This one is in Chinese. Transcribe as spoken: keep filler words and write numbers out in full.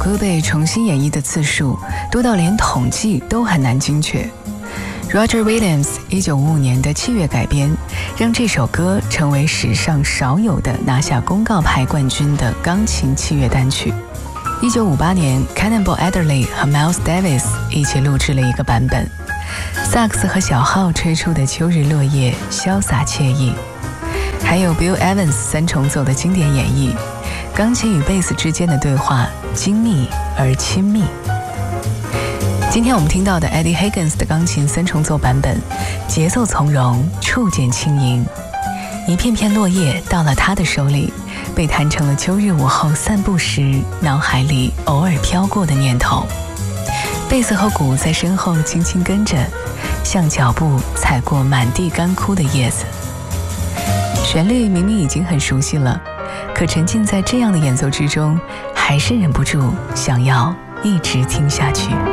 歌被重新演绎的次数多到连统计都很难精确。Roger Williams 一九五五年的器乐改编，让这首歌成为史上少有的拿下公告牌冠军的钢琴器乐单曲。一九五八年 Cannonball Adderley 和 Miles Davis 一起录制了一个版本，萨克斯和小号吹出的秋日落叶潇洒惬意，还有 Bill Evans 三重奏的经典演绎，钢琴与贝斯之间的对话精密而亲密。今天我们听到的 Eddie Higgins 的钢琴三重奏版本，节奏从容，触键轻盈，一片片落叶到了他的手里，被弹成了秋日午后散步时脑海里偶尔飘过的念头。贝斯和鼓在身后轻轻跟着，像脚步踩过满地干枯的叶子。旋律明明已经很熟悉了，可沉浸在这样的演奏之中，还是忍不住想要一直听下去。